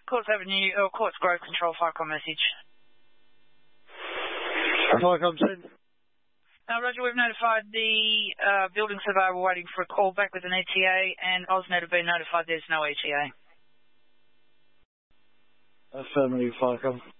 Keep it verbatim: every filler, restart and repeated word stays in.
Courts Avenue, or Courts Grove Control, Farcom message. Farcom ten. Uh, Roger, we've notified the uh, building surveyor. We're waiting for a call back with an E T A, and AusNet have been notified there's no E T A. Affirmative, Farcom.